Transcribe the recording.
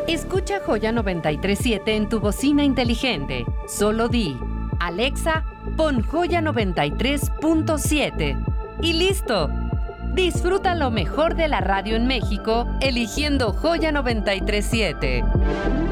Escucha Joya 937 en tu bocina inteligente. Solo di, Alexa, pon Joya 93.7. Y listo. Disfruta lo mejor de la radio en México eligiendo Joya 937.